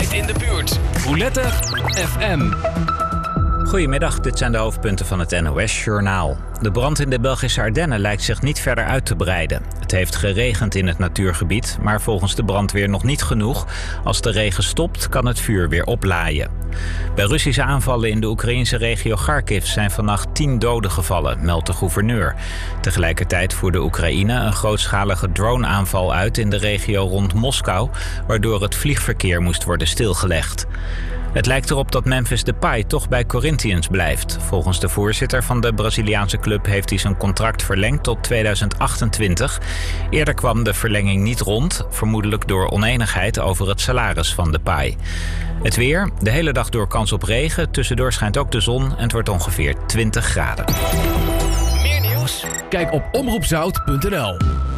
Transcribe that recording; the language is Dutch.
altijd in de buurt. Roulette FM. Goedemiddag, dit zijn de hoofdpunten van het NOS-journaal. De brand in de Belgische Ardennen lijkt zich niet verder uit te breiden. Het heeft geregend in het natuurgebied, maar volgens de brandweer nog niet genoeg. Als de regen stopt, kan het vuur weer oplaaien. Bij Russische aanvallen in de Oekraïnse regio Kharkiv zijn vannacht 10 doden gevallen, meldt de gouverneur. Tegelijkertijd voerde Oekraïne een grootschalige droneaanval uit in de regio rond Moskou, waardoor het vliegverkeer moest worden stilgelegd. Het lijkt erop dat Memphis Depay toch bij Corinthians blijft. Volgens de voorzitter van de Braziliaanse club heeft hij zijn contract verlengd tot 2028. Eerder kwam de verlenging niet rond, vermoedelijk door onenigheid over het salaris van Depay. Het weer, de hele dag door kans op regen. Tussendoor schijnt ook de zon en het wordt ongeveer 20 graden. Meer nieuws? Kijk op omroepzout.nl.